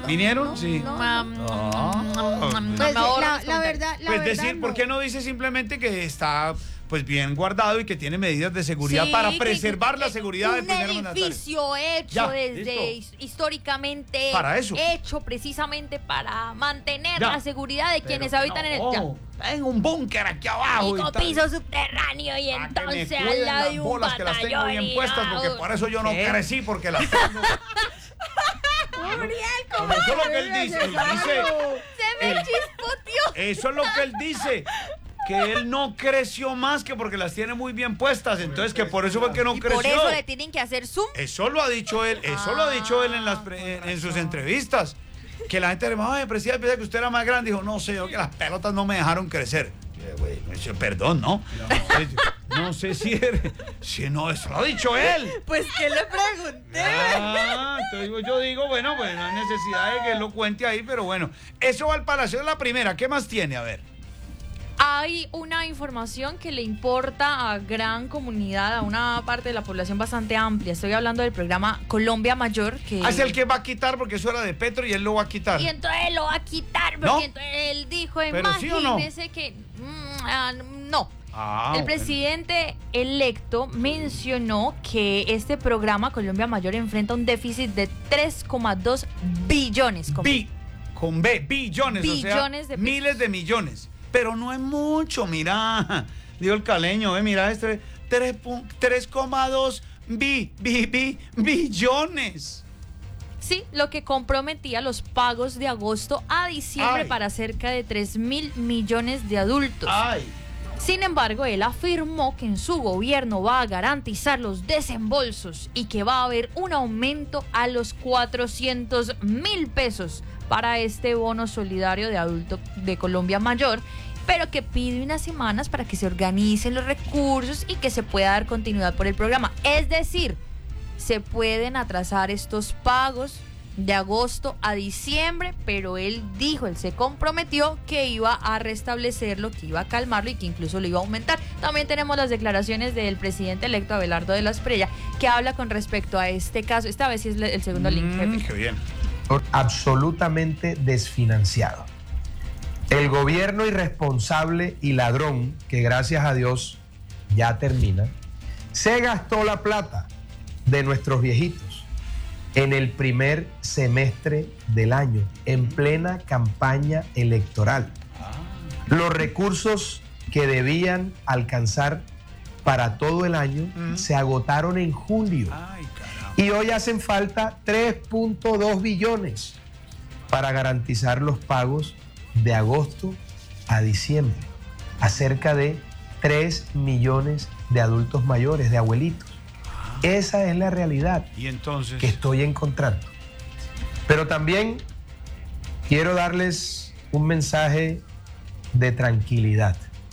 ¿Vinieron? Sí. Pues la verdad. Pues decir, ¿por qué no dice simplemente que está pues bien guardado y que tiene medidas de seguridad para preservar la seguridad del primer mandatario? Un edificio hecho históricamente para eso. hecho precisamente para mantener la seguridad de quienes habitan en el... En un búnker aquí abajo. Y con piso subterráneo y entonces al lado de un bolas que las tengo bien puestas porque por eso yo no crecí, porque las tengo... ¿cómo eso es lo que él dice. Se me chispoteó. Eso es lo que él dice. Que él no creció más que porque las tiene muy bien puestas. Entonces, que por eso fue que no creció. Por eso le tienen que hacer zoom. Eso lo ha dicho él. Eso lo ha dicho él en sus entrevistas. Que la gente le dijo, ay, presidente, pensé que usted era más grande. Dijo, no sé, yo que las pelotas no me dejaron crecer. Perdón, ¿no? No sé si no, eso lo ha dicho él. Pues, ¿qué le pregunté? Entonces yo digo, bueno, pues no hay necesidad de que él lo cuente ahí, pero bueno. Eso va al Palacio, es la primera. ¿Qué más tiene? A ver. Hay una información que le importa a gran comunidad, a una parte de la población bastante amplia. Estoy hablando del programa Colombia Mayor. Que es el que va a quitar porque eso era de Petro y él lo va a quitar. Y entonces él lo va a quitar porque ¿No? entonces él dijo, imagínese ¿sí que no. El presidente electo mencionó que este programa Colombia Mayor enfrenta un déficit de 3,2 billones. Billones, o sea, de pesos. Miles de millones. Pero no es mucho, mira, digo el caleño, mira, 3,2 billones. Sí, lo que comprometía los pagos de agosto a diciembre para cerca de 3.000 millones de adultos. Sin embargo, él afirmó que en su gobierno va a garantizar los desembolsos y que va a haber un aumento a los 400.000 pesos para este bono solidario de adulto de Colombia Mayor, pero que pide unas semanas para que se organicen los recursos y que se pueda dar continuidad por el programa. Es decir, se pueden atrasar estos pagos de agosto a diciembre, pero él se comprometió que iba a restablecerlo, que iba a calmarlo y que incluso lo iba a aumentar. También tenemos las declaraciones del presidente electo Abelardo de la Espriella, que habla con respecto a este caso. Esta vez sí es el segundo link, jefe. Qué bien. Absolutamente desfinanciado. El gobierno irresponsable y ladrón, que gracias a Dios ya termina, se gastó la plata de nuestros viejitos en el primer semestre del año, en plena campaña electoral. Los recursos que debían alcanzar para todo el año se agotaron en julio. Y hoy hacen falta 3.2 billones para garantizar los pagos de agosto a diciembre a cerca de 3 millones de adultos mayores, de abuelitos. Esa es la realidad que estoy encontrando. Pero también quiero darles un mensaje de tranquilidad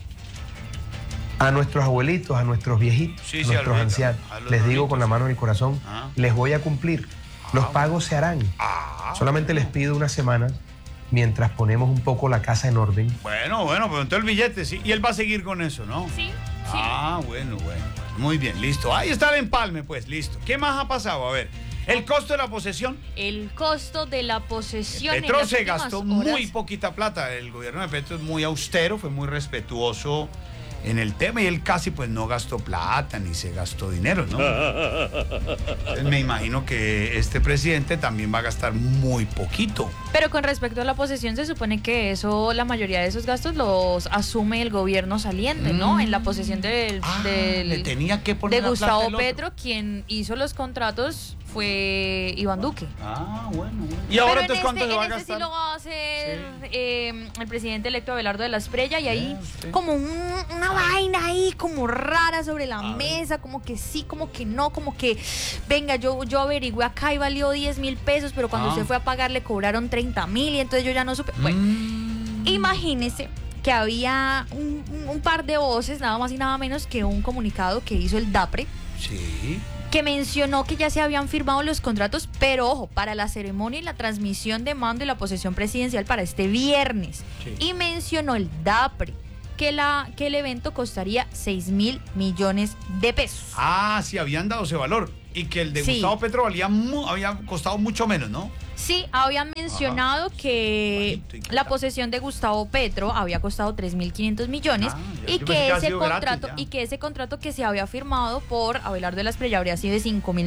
a nuestros abuelitos, a nuestros viejitos, a nuestros ancianos. Les digo con la mano en el corazón, les voy a cumplir. Los pagos se harán. Solamente les pido unas semanas mientras ponemos un poco la casa en orden. Bueno, pero entonces el billete, sí. Y él va a seguir con eso, ¿no? Sí. Bueno. Muy bien, listo. Ahí está el empalme, pues, listo. ¿Qué más ha pasado? A ver, ¿el costo de la posesión? El costo de la posesión. Petro se gastó muy poquita plata. El gobierno de Petro es muy austero, fue muy respetuoso en el tema y él casi pues no gastó plata ni se gastó dinero, ¿no? Entonces, me imagino que este presidente también va a gastar muy poquito. Pero con respecto a la posesión se supone que la mayoría de esos gastos los asume el gobierno saliente, ¿no? En la posesión le tenía que poner de Gustavo Petro, quien hizo los contratos fue Iván Duque. Bueno. ¿Y ahora entonces cuánto se va a gastar? Sí lo va a hacer el presidente electo Abelardo de la Espriella y ahí como una vaina ahí como rara sobre la mesa, como que sí, como que no, como que venga, yo averigüé acá y valió 10.000 pesos, pero cuando usted fue a pagar le cobraron 30.000 y entonces yo ya no supe. Bueno, imagínese que había un par de voces, nada más y nada menos que un comunicado que hizo el DAPRE. Sí. Que mencionó que ya se habían firmado los contratos, pero ojo, para la ceremonia y la transmisión de mando y la posesión presidencial para este viernes. Sí. Y mencionó el DAPRE que el evento costaría 6.000 millones de pesos. Sí, habían dado ese valor. Y que el de Gustavo Petro había costado mucho menos, ¿no? Sí, habían mencionado que la posesión de Gustavo Petro había costado 3.500 millones y que ese contrato que se había firmado por Abelardo de la Espriella habría sido de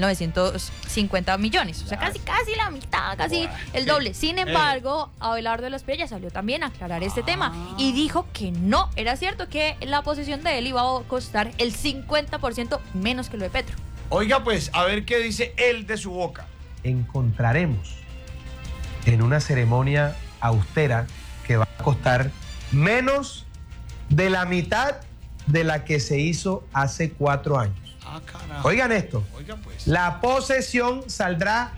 5.950 millones. O sea, casi la mitad, casi el doble. Sin embargo, Abelardo de la Espriella salió también a aclarar este tema y dijo que no era cierto, que la posesión de él iba a costar el 50% menos que lo de Petro. Oiga, pues, a ver qué dice él de su boca. Encontraremos en una ceremonia austera que va a costar menos de la mitad de la que se hizo hace 4 años. Oigan esto, pues. La posesión saldrá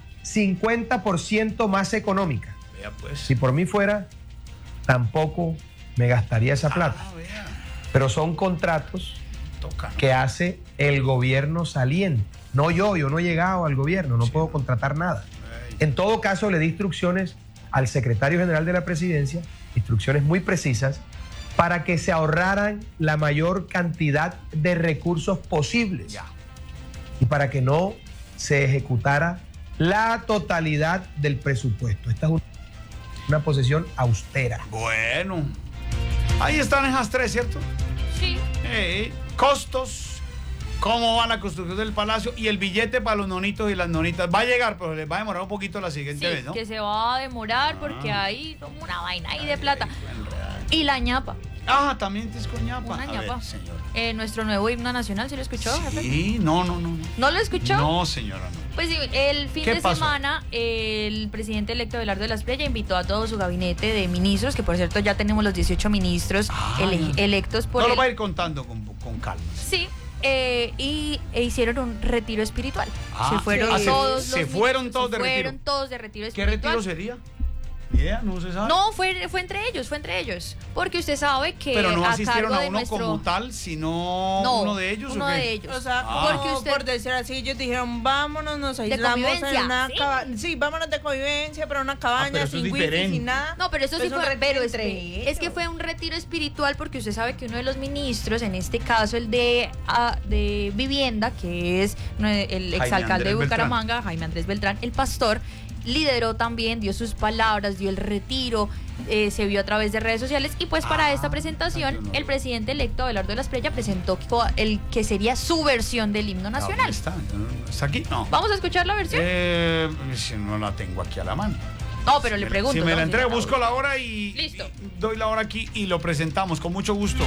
50% más económica. Vea pues. Si por mí fuera, tampoco me gastaría esa plata. Pero son contratos que hace el gobierno saliente. No yo no he llegado al gobierno, no puedo contratar nada. En todo caso, le di instrucciones al secretario general de la presidencia, instrucciones muy precisas, para que se ahorraran la mayor cantidad de recursos posibles y para que no se ejecutara la totalidad del presupuesto. Esta es una posesión austera. Bueno, ahí están esas 3, ¿cierto? Sí. Costos. ¿Cómo va la construcción del palacio? Y el billete para los nonitos y las nonitas. Va a llegar, pero les va a demorar un poquito la siguiente vez, ¿no? Que se va a demorar porque hay como una vaina ahí de plata. Y la ñapa. También te con ñapa. Una ñapa. Ver, nuestro nuevo himno nacional, ¿se lo escuchó? Sí, no. ¿No lo escuchó? No, señora, no. Pues sí, el fin de semana el presidente electo Abelardo de la Espriella invitó a todo su gabinete de ministros, que por cierto ya tenemos los 18 ministros electos por él. No lo va a ir contando con calma. Sí. Y hicieron un retiro espiritual. Se fueron todos de retiro espiritual. ¿Qué retiro sería? No se sabe. No, fue entre ellos. Porque usted sabe que pero no a asistieron cargo a uno como tal, sino uno de ellos. Uno de ellos. O sea, porque por decir así, ellos dijeron, vámonos, nos aislamos en una cabaña. Sí, vámonos de convivencia, pero una cabaña sin wifi, sin nada. No, pero eso sí fue, es que fue un retiro espiritual porque usted sabe que uno de los ministros, en este caso el de Vivienda, que es el exalcalde de Bucaramanga, Jaime Andrés Beltrán, el pastor, lideró también, dio sus palabras, dio el retiro, se vio a través de redes sociales y pues para esta presentación el presidente electo Abelardo de la Espriella presentó el que sería su versión del himno nacional. ¿Está aquí? No. ¿Vamos a escuchar la versión? Si no la tengo aquí a la mano. No, pero le pregunto. Si me la entrego, busco la hora y doy la hora aquí y lo presentamos con mucho gusto.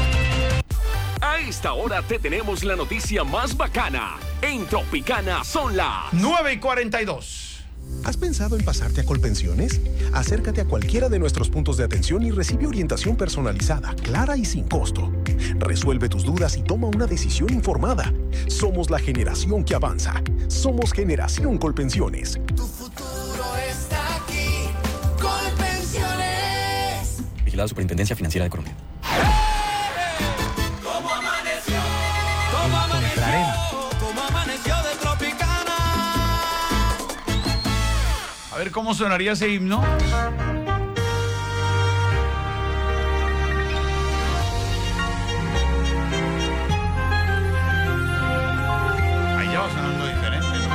A esta hora te tenemos la noticia más bacana. En Tropicana son las 9:42. ¿Has pensado en pasarte a Colpensiones? Acércate a cualquiera de nuestros puntos de atención y recibe orientación personalizada, clara y sin costo. Resuelve tus dudas y toma una decisión informada. Somos la generación que avanza. Somos Generación Colpensiones. Tu futuro está aquí. Colpensiones. Vigilado Superintendencia Financiera de Colombia. ¿Cómo amaneció? ¿Cómo amaneció? ¿Cómo amaneció de Tropicana? A ver cómo sonaría ese himno.